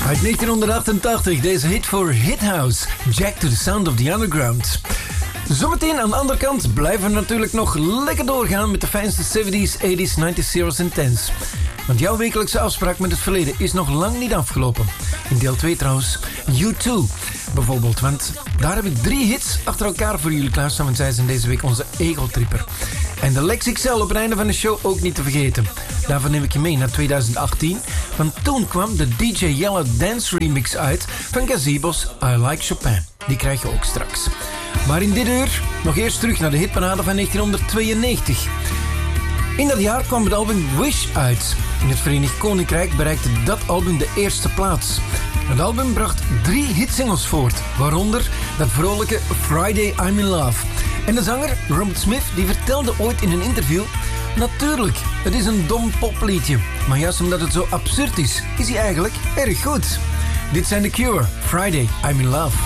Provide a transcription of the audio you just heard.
Uit 1988, deze hit voor Hithouse, Jack to the Sound of the Underground. Zometeen aan de andere kant blijven we natuurlijk nog lekker doorgaan met de fijnste 70s, 80s, 90s, zeros en 10s. Want jouw wekelijkse afspraak met het verleden is nog lang niet afgelopen. In deel 2 trouwens, U2 bijvoorbeeld. Want daar heb ik 3 hits achter elkaar voor jullie klaarstaan. Want zij zijn deze week onze egotripper. En de Lex XL op het einde van de show ook niet te vergeten. Daarvan neem ik je mee naar 2018. Want toen kwam de DJ Yellow Dance remix uit van Gazebo's I Like Chopin. Die krijg je ook straks. Maar in dit uur nog eerst terug naar de hitparade van 1992. In dat jaar kwam het album Wish uit. In het Verenigd Koninkrijk bereikte dat album de eerste plaats. Het album bracht 3 hitsingles voort, waaronder dat vrolijke Friday I'm in Love. En de zanger Robert Smith die vertelde ooit in een interview: natuurlijk, het is een dom popliedje, maar juist omdat het zo absurd is, is hij eigenlijk erg goed. Dit zijn The Cure, Friday I'm in Love.